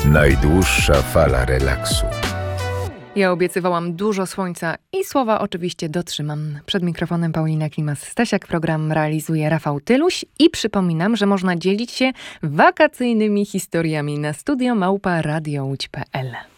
Najdłuższa fala relaksu. Ja obiecywałam dużo słońca i słowa oczywiście dotrzymam. Przed mikrofonem Paulina Klimas-Stasiak, program realizuje Rafał Tyluś i przypominam, że można dzielić się wakacyjnymi historiami na studio@radiołódź.pl.